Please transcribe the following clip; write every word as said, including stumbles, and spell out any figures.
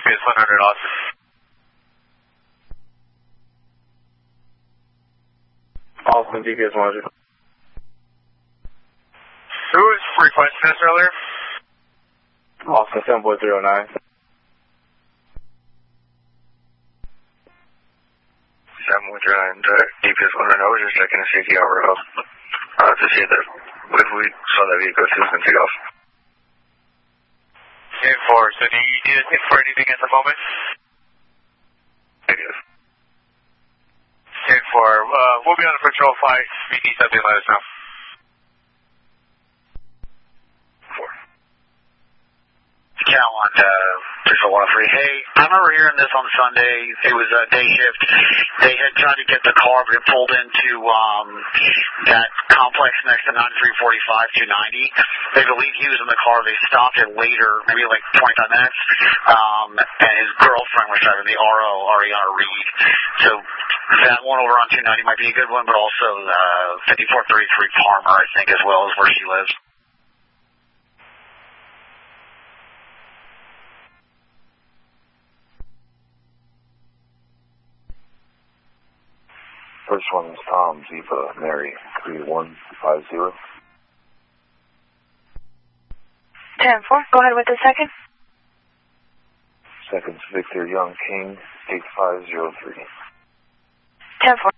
P S one hundred, Austin. Austin, G P S one hundred. Who was requesting this earlier? Austin, seven four three oh nine. seven one three oh nine, G P S one hundred. I was just checking to see if you were up. Uh, to see that if we saw that vehicle, it was going to take off. ten four, so do you need us for anything at the moment? Negative. ten four, uh, we'll be on a patrol flight. If you need something, let us know. four. Cal on uh, Patrol one oh three. Hey, I remember hearing this on Sunday. It was a day shift. They had tried to get the car, but it pulled into um, that complex next to ninety-three forty-five two ninety. They believe he was in the car. They stopped it later, maybe like twenty-five minutes, um, and his girlfriend was driving, the R O, Ariana Reed. So that one over on two ninety might be a good one, but also uh, fifty-four thirty-three Palmer, I think, as well, is where she lives. First one is Tom, Ziva, Mary, three one five zero. ten four, go ahead with the second. Second's Victor Young King, eight five zero three. ten four.